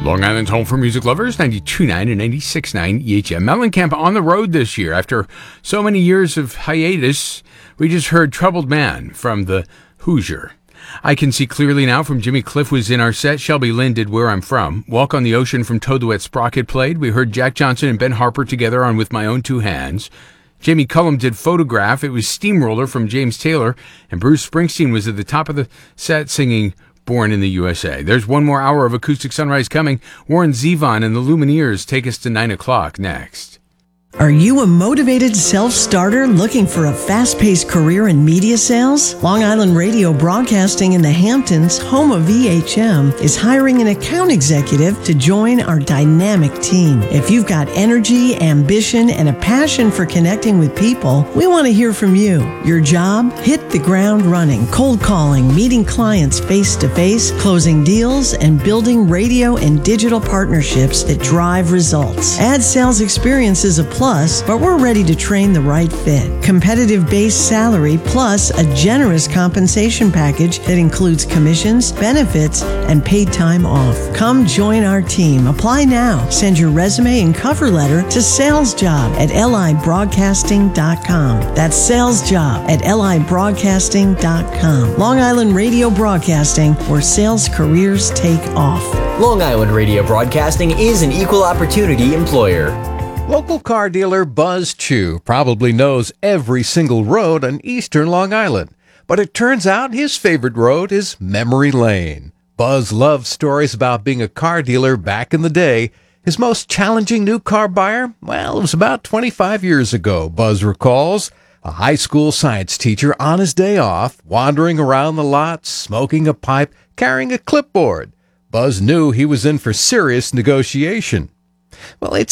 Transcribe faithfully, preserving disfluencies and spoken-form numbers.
Long Island's home for music lovers, ninety-two point nine and ninety-six point nine E H M. Mellencamp on the road this year. After so many years of hiatus, we just heard Troubled Man from the Hoosier. I Can See Clearly Now from Jimmy Cliff was in our set. Shelby Lynn did Where I'm From. Walk on the Ocean from Toad the Wet Sprocket played. We heard Jack Johnson and Ben Harper together on With My Own Two Hands. Jamie Cullum did Photograph. It was Steamroller from James Taylor. And Bruce Springsteen was at the top of the set singing Born in the U S A. There's one more hour of Acoustic Sunrise coming. Warren Zevon and the Lumineers take us to nine o'clock next. Are you a motivated self-starter looking for a fast-paced career in media sales? Long Island Radio Broadcasting in the Hamptons, home of V H M, is hiring an account executive to join our dynamic team. If you've got energy, ambition, and a passion for connecting with people, we want to hear from you. Your job? Hit the ground running, cold calling, meeting clients face-to-face, closing deals, and building radio and digital partnerships that drive results. Ad sales experience is a plus, but we're ready to train the right fit. Competitive base salary plus a generous compensation package that includes commissions, benefits, and paid time off. Come join our team. Apply now. Send your resume and cover letter to salesjob at L I broadcasting dot com. That's salesjob at L I broadcasting dot com. Long Island Radio Broadcasting, where sales careers take off. Long Island Radio Broadcasting is an equal opportunity employer. Local car dealer Buzz Chu probably knows every single road on eastern Long Island, but it turns out his favorite road is Memory Lane. Buzz loves stories about being a car dealer back in the day. His most challenging new car buyer? Well, it was about twenty-five years ago, Buzz recalls. A high school science teacher on his day off, wandering around the lot, smoking a pipe, carrying a clipboard. Buzz knew he was in for serious negotiation. Well, it's